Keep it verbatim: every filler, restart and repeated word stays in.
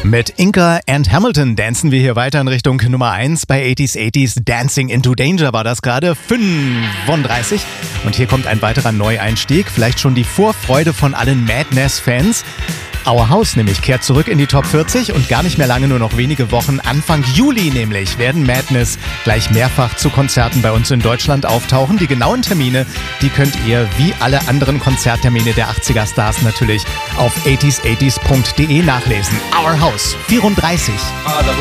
Mit Inca and Hamilton dancen wir hier weiter in Richtung Nummer eins bei achtziger achtziger. Dancing into Danger war das gerade, fünfunddreißig. Und hier kommt ein weiterer Neueinstieg, vielleicht schon die Vorfreude von allen Madness-Fans. Our House nämlich kehrt zurück in die Top vierzig und gar nicht mehr lange, nur noch wenige Wochen. Anfang Juli nämlich werden Madness gleich mehrfach zu Konzerten bei uns in Deutschland auftauchen. Die genauen Termine, die könnt ihr wie alle anderen Konzerttermine der achtziger-Stars natürlich auf achtzig achtziger punkt de nachlesen. Our House, vierunddreißig.